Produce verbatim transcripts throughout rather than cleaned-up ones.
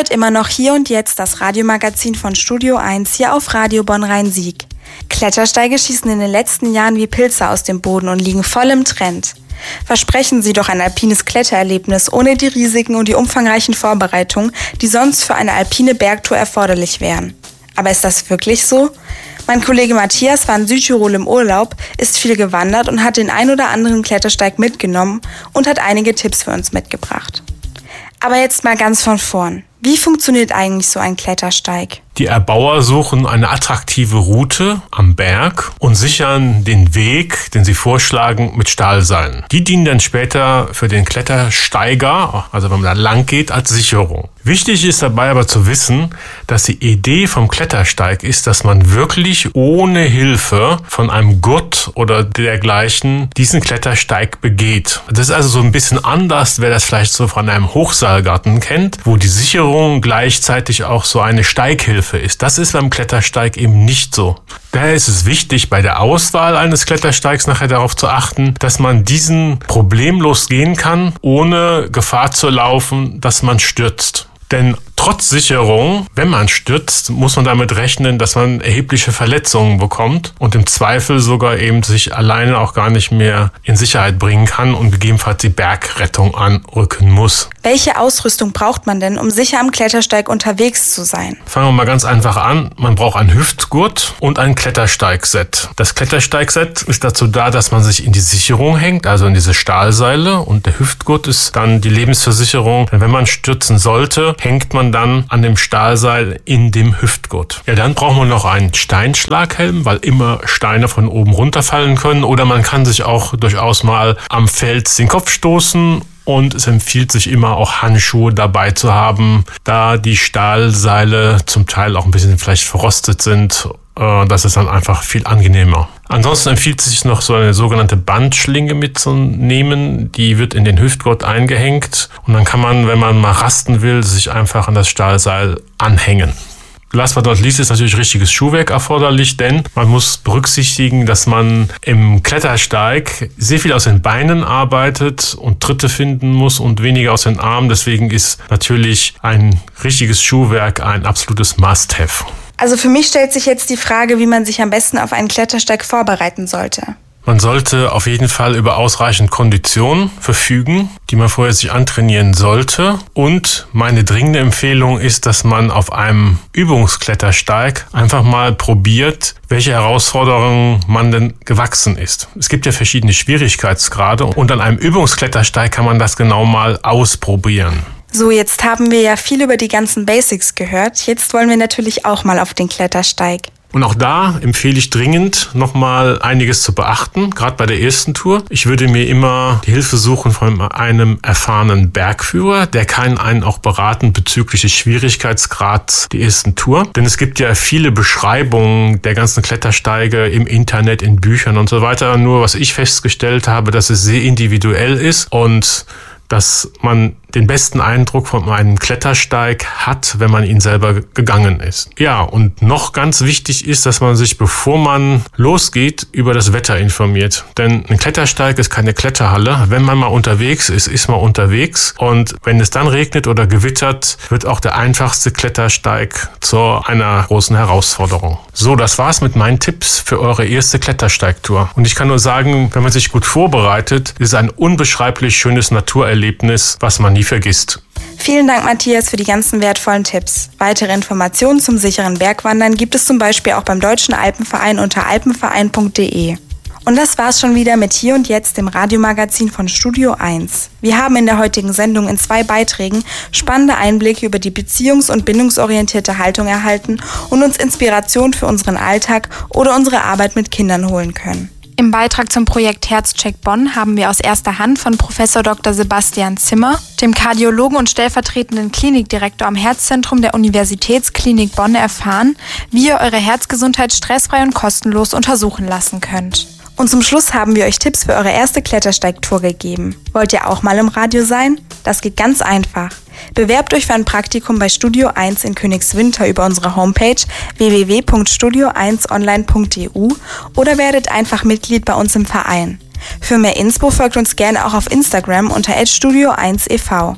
hört immer noch Hier und Jetzt das Radiomagazin von Studio eins hier auf Radio Bonn-Rhein-Sieg. Klettersteige schießen in den letzten Jahren wie Pilze aus dem Boden und liegen voll im Trend. Versprechen Sie doch ein alpines Klettererlebnis ohne die Risiken und die umfangreichen Vorbereitungen, die sonst für eine alpine Bergtour erforderlich wären. Aber ist das wirklich so? Mein Kollege Matthias war in Südtirol im Urlaub, ist viel gewandert und hat den ein oder anderen Klettersteig mitgenommen und hat einige Tipps für uns mitgebracht. Aber jetzt mal ganz von vorn. Wie funktioniert eigentlich so ein Klettersteig? Die Erbauer suchen eine attraktive Route am Berg und sichern den Weg, den sie vorschlagen, mit Stahlseilen. Die dienen dann später für den Klettersteiger, also wenn man da lang geht, als Sicherung. Wichtig ist dabei aber zu wissen, dass die Idee vom Klettersteig ist, dass man wirklich ohne Hilfe von einem Gurt oder dergleichen diesen Klettersteig begeht. Das ist also so ein bisschen anders, wer das vielleicht so von einem Hochseilgarten kennt, wo die Sicherung gleichzeitig auch so eine Steighilfe ist. Das ist beim Klettersteig eben nicht so. Daher ist es wichtig, bei der Auswahl eines Klettersteigs nachher darauf zu achten, dass man diesen problemlos gehen kann, ohne Gefahr zu laufen, dass man stürzt. Denn trotz Sicherung, wenn man stürzt, muss man damit rechnen, dass man erhebliche Verletzungen bekommt und im Zweifel sogar eben sich alleine auch gar nicht mehr in Sicherheit bringen kann und gegebenenfalls die Bergrettung anrücken muss. Welche Ausrüstung braucht man denn, um sicher am Klettersteig unterwegs zu sein? Fangen wir mal ganz einfach an. Man braucht einen Hüftgurt und ein Klettersteigset. Das Klettersteigset ist dazu da, dass man sich in die Sicherung hängt, also in diese Stahlseile, und der Hüftgurt ist dann die Lebensversicherung. Denn wenn man stürzen sollte, hängt man dann an dem Stahlseil in dem Hüftgurt. Ja, dann braucht man noch einen Steinschlaghelm, weil immer Steine von oben runterfallen können. Oder man kann sich auch durchaus mal am Fels den Kopf stoßen. Und es empfiehlt sich immer auch Handschuhe dabei zu haben, da die Stahlseile zum Teil auch ein bisschen vielleicht verrostet sind. Das ist dann einfach viel angenehmer. Ansonsten empfiehlt sich noch so eine sogenannte Bandschlinge mitzunehmen. Die wird in den Hüftgurt eingehängt und dann kann man, wenn man mal rasten will, sich einfach an das Stahlseil anhängen. Last but not least ist natürlich richtiges Schuhwerk erforderlich, denn man muss berücksichtigen, dass man im Klettersteig sehr viel aus den Beinen arbeitet und Tritte finden muss und weniger aus den Armen. Deswegen ist natürlich ein richtiges Schuhwerk ein absolutes Must-have. Also für mich stellt sich jetzt die Frage, wie man sich am besten auf einen Klettersteig vorbereiten sollte. Man sollte auf jeden Fall über ausreichend Kondition verfügen, die man vorher sich antrainieren sollte. Und meine dringende Empfehlung ist, dass man auf einem Übungsklettersteig einfach mal probiert, welche Herausforderungen man denn gewachsen ist. Es gibt ja verschiedene Schwierigkeitsgrade und an einem Übungsklettersteig kann man das genau mal ausprobieren. So, jetzt haben wir ja viel über die ganzen Basics gehört. Jetzt wollen wir natürlich auch mal auf den Klettersteig. Und auch da empfehle ich dringend, nochmal einiges zu beachten, gerade bei der ersten Tour. Ich würde mir immer die Hilfe suchen von einem erfahrenen Bergführer, der kann einen auch beraten bezüglich des Schwierigkeitsgrads der ersten Tour. Denn es gibt ja viele Beschreibungen der ganzen Klettersteige im Internet, in Büchern und so weiter. Nur was ich festgestellt habe, dass es sehr individuell ist und dass man den besten Eindruck von einem Klettersteig hat, wenn man ihn selber gegangen ist. Ja, und noch ganz wichtig ist, dass man sich, bevor man losgeht, über das Wetter informiert. Denn ein Klettersteig ist keine Kletterhalle. Wenn man mal unterwegs ist, ist man unterwegs. Und wenn es dann regnet oder gewittert, wird auch der einfachste Klettersteig zu einer großen Herausforderung. So, das war's mit meinen Tipps für eure erste Klettersteigtour. Und ich kann nur sagen, wenn man sich gut vorbereitet, ist es ein unbeschreiblich schönes Naturerlebnis, was man nie vergisst. Vielen Dank, Matthias, für die ganzen wertvollen Tipps. Weitere Informationen zum sicheren Bergwandern gibt es zum Beispiel auch beim Deutschen Alpenverein unter alpenverein punkt de. Und das war's schon wieder mit Hier und Jetzt, dem Radiomagazin von Studio eins. Wir haben in der heutigen Sendung in zwei Beiträgen spannende Einblicke über die beziehungs- und bindungsorientierte Haltung erhalten und uns Inspiration für unseren Alltag oder unsere Arbeit mit Kindern holen können. Im Beitrag zum Projekt Herzcheck Bonn haben wir aus erster Hand von Professor Doktor Sebastian Zimmer, dem Kardiologen und stellvertretenden Klinikdirektor am Herzzentrum der Universitätsklinik Bonn, erfahren, wie ihr eure Herzgesundheit stressfrei und kostenlos untersuchen lassen könnt. Und zum Schluss haben wir euch Tipps für eure erste Klettersteigtour gegeben. Wollt ihr auch mal im Radio sein? Das geht ganz einfach. Bewerbt euch für ein Praktikum bei Studio eins in Königswinter über unsere Homepage w w w punkt studio eins online punkt e u oder werdet einfach Mitglied bei uns im Verein. Für mehr Inspo folgt uns gerne auch auf Instagram unter at studio eins e v.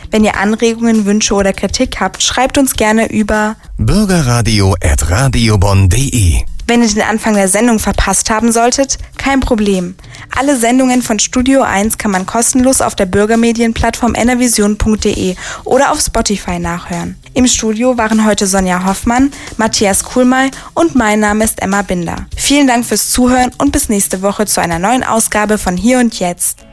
Wenn ihr Anregungen, Wünsche oder Kritik habt, schreibt uns gerne über bürgerradio at radiobonn punkt de. Wenn ihr den Anfang der Sendung verpasst haben solltet, kein Problem. Alle Sendungen von Studio eins kann man kostenlos auf der Bürgermedienplattform n r vision punkt de oder auf Spotify nachhören. Im Studio waren heute Sonja Hoffmann, Matthias Kuhlmey und mein Name ist Emma Binder. Vielen Dank fürs Zuhören und bis nächste Woche zu einer neuen Ausgabe von Hier und Jetzt.